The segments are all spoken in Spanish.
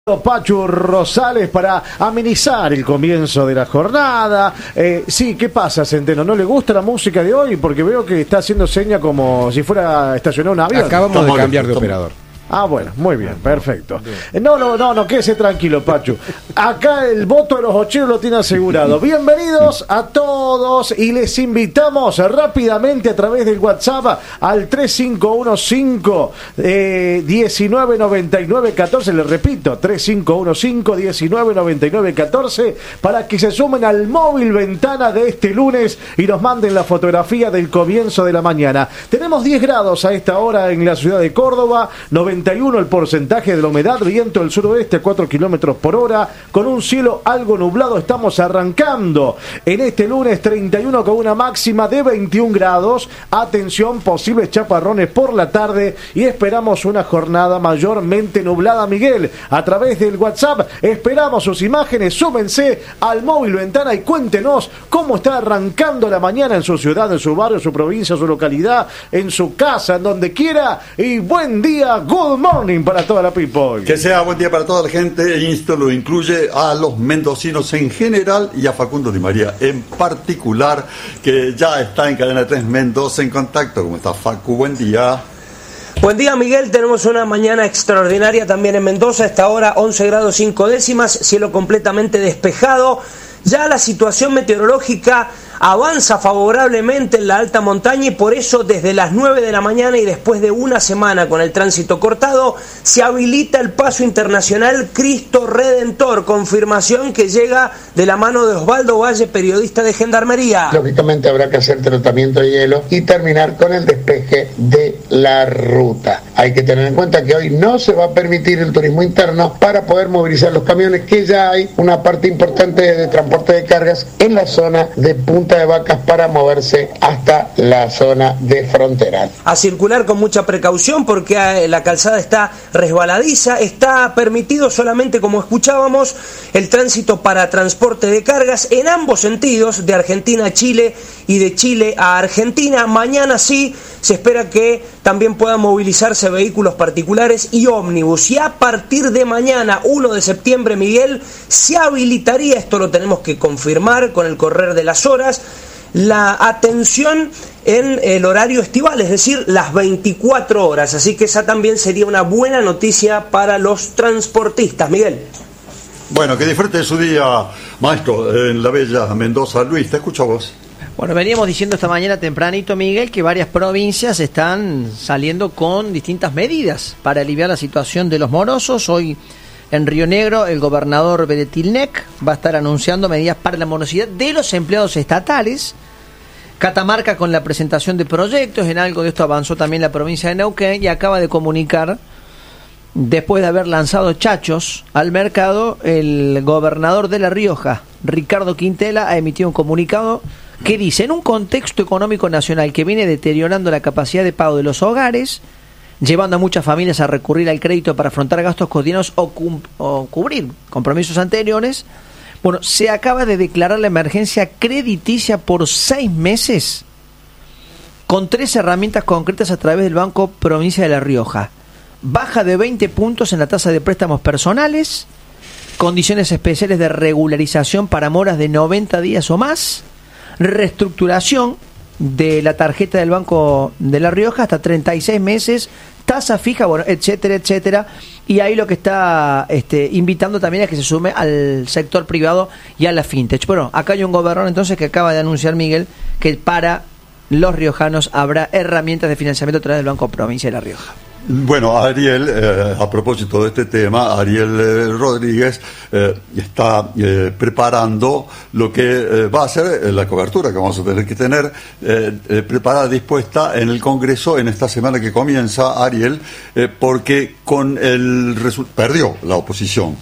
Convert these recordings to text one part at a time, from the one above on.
Pachu Rosales para amenizar el comienzo de la jornada. Sí, ¿qué pasa, Centeno? ¿No le gusta la música de hoy? Porque veo que está haciendo seña como si fuera a estacionar un avión. Acabamos de cambiar de operador. Ah, bueno, muy bien, perfecto. No, quédese tranquilo, Pachu. Acá el voto de los ocheros lo tiene asegurado. Bienvenidos a todos y les invitamos rápidamente a través del WhatsApp al 3515-1999-14. Les repito, 3515-1999-14 para que se sumen al móvil ventana de este lunes y nos manden la fotografía del comienzo de la mañana. Tenemos 10 grados a esta hora en la ciudad de Córdoba, 91 el porcentaje de la humedad, viento del suroeste a 4 kilómetros por hora, con un cielo algo nublado. Estamos arrancando en este lunes 31 con una máxima de 21 grados. Atención, posibles chaparrones por la tarde y esperamos una jornada mayormente nublada. Miguel, a través del WhatsApp esperamos sus imágenes. Súmense al móvil ventana y cuéntenos cómo está arrancando la mañana en su ciudad, en su barrio, en su provincia, en su localidad, en su casa, en donde quiera. Y buen día, good morning para toda la people. Que sea buen día para toda la gente. Y esto lo incluye a los mendocinos en general y a Facundo Di María en particular, que ya está en Cadena 3 Mendoza en contacto. ¿Cómo está, Facu? Buen día. Buen día, Miguel. Tenemos una mañana extraordinaria también en Mendoza. A esta hora 11 grados 5 décimas, cielo completamente despejado. Ya la situación meteorológica avanza favorablemente en la alta montaña y por eso desde las 9 de la mañana y después de una semana con el tránsito cortado se habilita el paso internacional Cristo Redentor, confirmación que llega de la mano de Osvaldo Valle, periodista de Gendarmería. Lógicamente habrá que hacer tratamiento de hielo y terminar con el despeje de la ruta. Hay que tener en cuenta que hoy no se va a permitir el turismo interno para poder movilizar los camiones, que ya hay una parte importante de transporte de cargas en la zona de Punta de Vacas para moverse hasta la zona de frontera. A circular con mucha precaución porque la calzada está resbaladiza. Está permitido solamente, como escuchábamos, el tránsito para transporte de cargas en ambos sentidos, de Argentina a Chile y de Chile a Argentina. Mañana sí se espera que también puedan movilizarse vehículos particulares y ómnibus. Y a partir de mañana, 1 de septiembre, Miguel, se habilitaría, esto lo tenemos que confirmar con el correr de las horas, la atención en el horario estival, es decir, las 24 horas. Así que esa también sería una buena noticia para los transportistas. Miguel. Bueno, que disfrute de su día, maestro, en la bella Mendoza. Luis, te escucho a vos. Bueno, veníamos diciendo esta mañana tempranito, Miguel, que varias provincias están saliendo con distintas medidas para aliviar la situación de los morosos. Hoy en Río Negro el gobernador Beretilnec va a estar anunciando medidas para la morosidad de los empleados estatales. Catamarca con la presentación de proyectos, en algo de esto avanzó también la provincia de Neuquén y acaba de comunicar, después de haber lanzado chachos al mercado, el gobernador de La Rioja, Ricardo Quintela, ha emitido un comunicado que dice: en un contexto económico nacional que viene deteriorando la capacidad de pago de los hogares, llevando a muchas familias a recurrir al crédito para afrontar gastos cotidianos o cubrir compromisos anteriores, bueno, se acaba de declarar la emergencia crediticia por 6 meses con 3 herramientas concretas a través del Banco Provincia de La Rioja. Baja de 20 puntos en la tasa de préstamos personales, condiciones especiales de regularización para moras de 90 días o más, reestructuración de la tarjeta del Banco de La Rioja hasta 36 meses, tasa fija, bueno, etcétera, etcétera. Y ahí lo que está invitando también es que se sume al sector privado y a la fintech. Bueno, acá hay un gobernador entonces que acaba de anunciar, Miguel, que para los riojanos habrá herramientas de financiamiento a través del Banco Provincia de La Rioja. Bueno, Ariel, a propósito de este tema, Ariel Rodríguez está preparando lo que va a ser la cobertura que vamos a tener que tener preparada, dispuesta en el Congreso en esta semana que comienza, Ariel, porque con perdió la oposición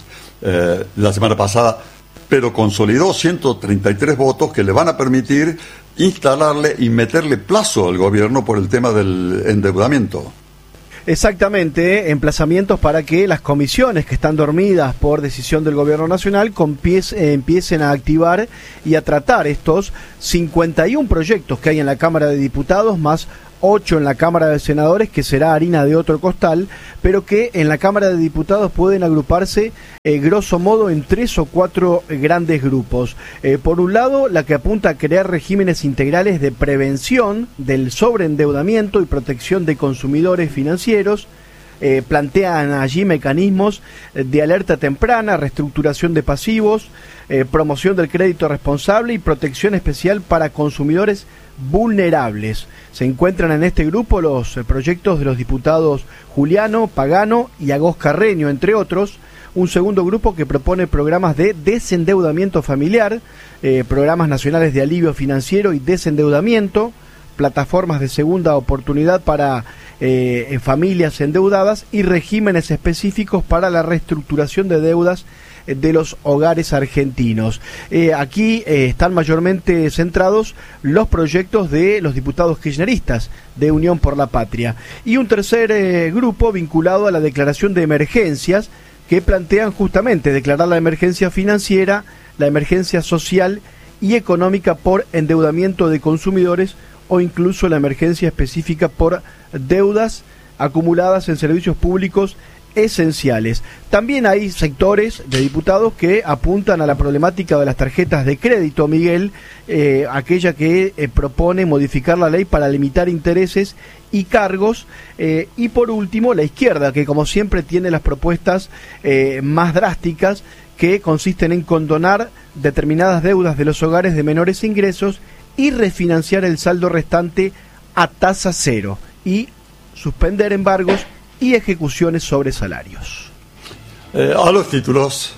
la semana pasada, pero consolidó 133 votos que le van a permitir instalarle y meterle plazo al gobierno por el tema del endeudamiento. Exactamente, emplazamientos para que las comisiones que están dormidas por decisión del gobierno nacional empiecen a activar y a tratar estos 51 proyectos que hay en la Cámara de Diputados, más 8 en la Cámara de Senadores, que será harina de otro costal, pero que en la Cámara de Diputados pueden agruparse grosso modo en 3 o 4 grandes grupos. Por un lado, la que apunta a crear regímenes integrales de prevención del sobreendeudamiento y protección de consumidores financieros. Plantean allí mecanismos de alerta temprana, reestructuración de pasivos, promoción del crédito responsable y protección especial para consumidores vulnerables. Se encuentran en este grupo los proyectos de los diputados Juliano, Pagano y Agos Carreño, entre otros. Un segundo grupo que propone programas de desendeudamiento familiar, programas nacionales de alivio financiero y desendeudamiento, plataformas de segunda oportunidad para familias endeudadas y regímenes específicos para la reestructuración de deudas de los hogares argentinos. Aquí están mayormente centrados los proyectos de los diputados kirchneristas de Unión por la Patria. Y un tercer grupo vinculado a la declaración de emergencias, que plantean justamente declarar la emergencia financiera, la emergencia social y económica por endeudamiento de consumidores, o incluso la emergencia específica por deudas acumuladas en servicios públicos esenciales. También hay sectores de diputados que apuntan a la problemática de las tarjetas de crédito, Miguel, aquella que propone modificar la ley para limitar intereses y cargos, y por último la izquierda, que como siempre tiene las propuestas más drásticas, que consisten en condonar determinadas deudas de los hogares de menores ingresos y refinanciar el saldo restante a tasa cero y suspender embargos y ejecuciones sobre salarios. A los títulos.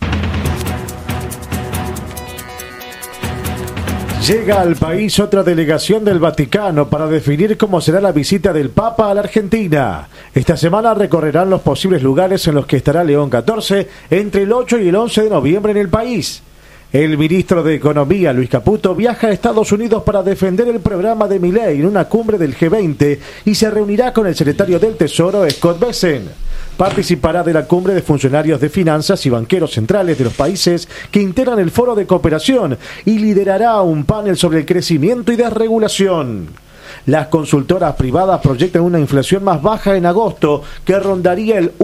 Llega al país otra delegación del Vaticano para definir cómo será la visita del Papa a la Argentina. Esta semana recorrerán los posibles lugares en los que estará León XIV entre el 8 y el 11 de noviembre en el país. El ministro de Economía, Luis Caputo, viaja a Estados Unidos para defender el programa de Milei en una cumbre del G20 y se reunirá con el secretario del Tesoro, Scott Bessent. Participará de la cumbre de funcionarios de finanzas y banqueros centrales de los países que integran el Foro de Cooperación y liderará un panel sobre el crecimiento y desregulación. Las consultoras privadas proyectan una inflación más baja en agosto, que rondaría el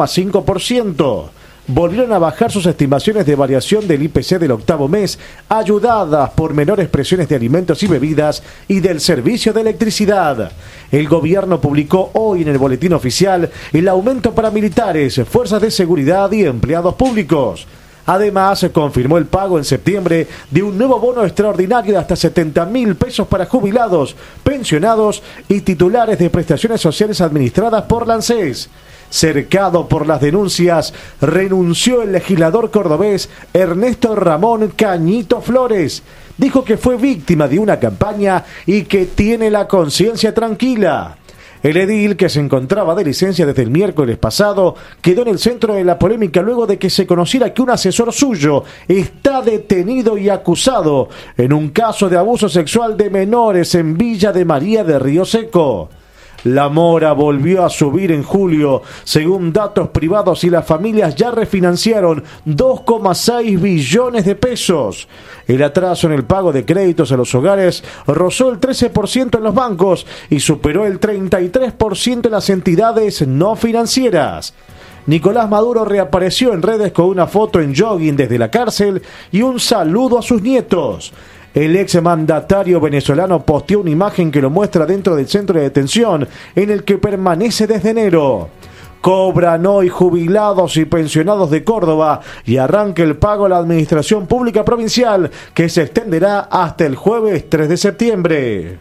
1,5%. Volvieron a bajar sus estimaciones de variación del IPC del octavo mes, ayudadas por menores presiones de alimentos y bebidas y del servicio de electricidad. El gobierno publicó hoy en el boletín oficial el aumento para militares, fuerzas de seguridad y empleados públicos. Además, se confirmó el pago en septiembre de un nuevo bono extraordinario de hasta 70.000 pesos para jubilados, pensionados y titulares de prestaciones sociales administradas por la ANSES. Cercado por las denuncias, renunció el legislador cordobés Ernesto Ramón Cañito Flores. Dijo que fue víctima de una campaña y que tiene la conciencia tranquila. El edil, que se encontraba de licencia desde el miércoles pasado, quedó en el centro de la polémica luego de que se conociera que un asesor suyo está detenido y acusado en un caso de abuso sexual de menores en Villa de María de Río Seco. La mora volvió a subir en julio. Según datos privados, y las familias ya refinanciaron 2,6 billones de pesos. El atraso en el pago de créditos a los hogares rozó el 13% en los bancos y superó el 33% en las entidades no financieras. Nicolás Maduro reapareció en redes con una foto en jogging desde la cárcel y un saludo a sus nietos. El exmandatario venezolano posteó una imagen que lo muestra dentro del centro de detención en el que permanece desde enero. Cobran hoy jubilados y pensionados de Córdoba y arranca el pago a la Administración Pública Provincial, que se extenderá hasta el jueves 3 de septiembre.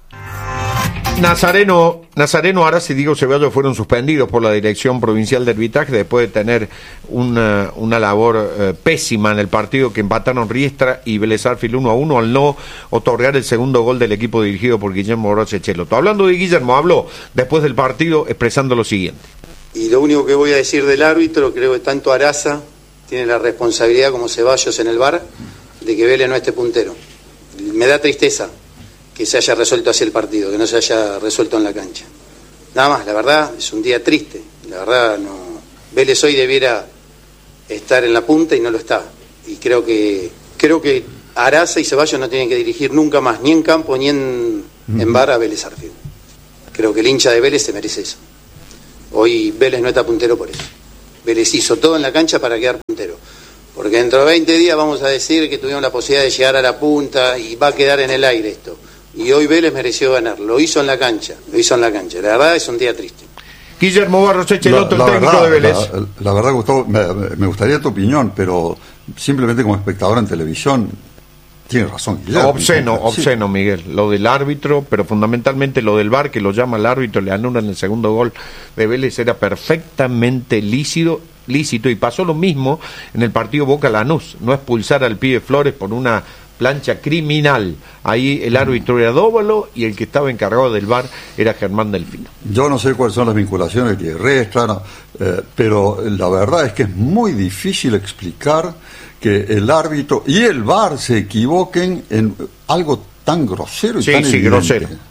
Nazareno Aras y Diego Ceballos fueron suspendidos por la Dirección Provincial de Arbitraje después de tener una labor pésima en el partido que empataron Riestra y Vélez Sarsfield 1-1 al no otorgar el segundo gol del equipo dirigido por Guillermo Oroz Echeloto. Hablando de Guillermo, habló después del partido expresando lo siguiente. Y lo único que voy a decir del árbitro, creo que tanto Araza tiene la responsabilidad como Ceballos en el VAR de que Vélez no esté puntero. Me da tristeza que se haya resuelto así el partido, que no se haya resuelto en la cancha. Nada más, la verdad, es un día triste. La verdad, no. Vélez hoy debiera estar en la punta y no lo está. Y creo que Araza y Ceballos no tienen que dirigir nunca más, ni en campo ni en VAR a Vélez Sarsfield. creo que el hincha de Vélez se merece eso. Hoy Vélez no está puntero por eso. Vélez hizo todo en la cancha para quedar puntero. Porque dentro de 20 días vamos a decir que tuvimos la posibilidad de llegar a la punta y va a quedar en el aire esto. Y hoy Vélez mereció ganar, lo hizo en la cancha. La verdad es un día triste. Guillermo Barros Echeloto, el técnico de Vélez. La verdad, Gustavo, me gustaría tu opinión, pero simplemente como espectador en televisión, tiene razón, Guillermo. Obsceno, sí. Miguel, lo del árbitro, pero fundamentalmente lo del VAR, que lo llama el árbitro, le anulan el segundo gol de Vélez, era perfectamente lícito, y pasó lo mismo en el partido Boca Lanús, no expulsar al pibe Flores por una plancha criminal. Ahí el árbitro era Dóvalo y el que estaba encargado del VAR era Germán Delfino. Yo no sé cuáles son las vinculaciones que restan, pero la verdad es que es muy difícil explicar que el árbitro y el VAR se equivoquen en algo tan grosero y tan evidente. grosero.